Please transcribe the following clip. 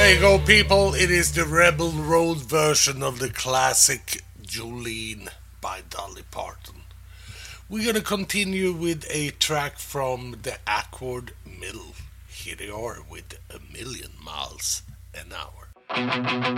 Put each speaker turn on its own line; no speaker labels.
There you go, people. It is the Rebel Road version of the classic Jolene by Dolly Parton. We're gonna continue with a track from the Accord Middle. Here they are with A Million Miles an Hour.